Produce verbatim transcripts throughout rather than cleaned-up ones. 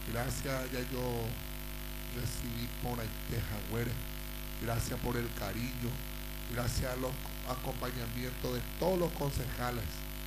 Gracias, ya yo recibí por Tejahuere. Gracias por el cariño. Gracias a los acompañamientos de todos los concejales.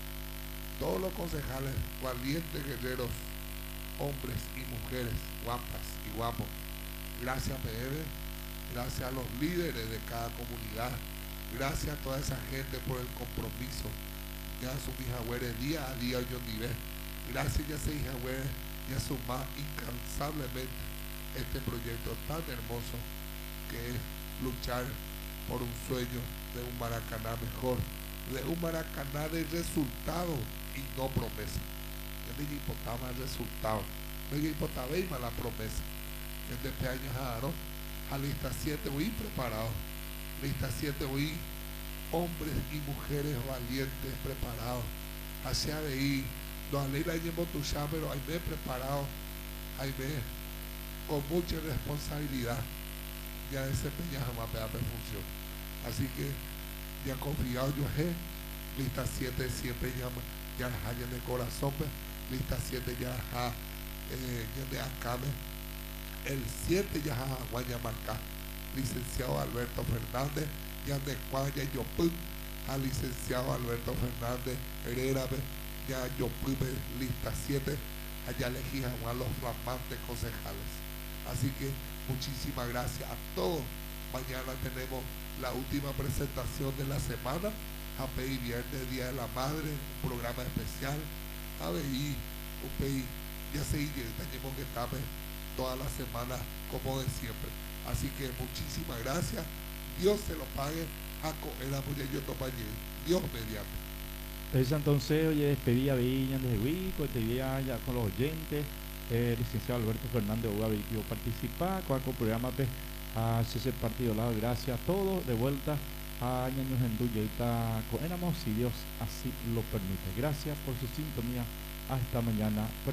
Todos los concejales, valientes guerreros, hombres y mujeres, guapas y guapos. Gracias, P M. Gracias a los líderes de cada comunidad. Gracias a toda esa gente por el compromiso. Ya su Mijahuere día a día yo diré. Gracias ya se Mijahuere y a sumar incansablemente este proyecto tan hermoso que es luchar por un sueño de un Maracaná mejor, de un Maracaná de resultados y no promesa. Yo no importaba el resultado, no importaba la promesa. En este año Jaro, a lista siete hoy preparado, lista siete hoy hombres y mujeres valientes preparados, hacia de ahí, no a leer en Botuchá, pero hay me preparado, hay me con mucha responsabilidad, ya desempeñar jamás pedazo de función. Así que ya confiado yo he, lista siete siempre llama, ya hayan de corazón, lista siete ya ha, eh, ya de acame, el siete ya ha guaya marcar, licenciado Alberto Fernández, ya de cuaya yo pum, al licenciado Alberto Fernández Herrera, ya yo pum, lista siete, allá elegí a los flamantes concejales. Así que muchísimas gracias a todos. Mañana tenemos la última presentación de la semana, a pedir viernes, Día de la Madre, un programa especial, a ver, un país, ya se tenemos que estar toda la semana como de siempre. Así que muchísimas gracias, Dios se lo pague, Jaco, el apoyo yo Dios mediante. Esa entonces, oye, despedida Viña desde Huico, despedida ya con los oyentes, eh, licenciado Alberto Fernández Uga Vehículo participar con el programa pues, a ese partido lado, gracias a todos, de vuelta a Ñaños en Duyeita Coenamos, si Dios así lo permite. Gracias por su sintonía, hasta mañana.